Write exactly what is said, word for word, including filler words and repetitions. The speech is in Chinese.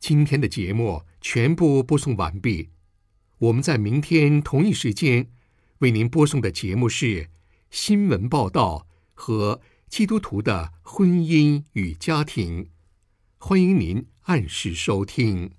今天的节目全部播送完毕，我们在明天同一时间为您播送的节目是新闻报道和基督徒的婚姻与家庭，欢迎您按时收听。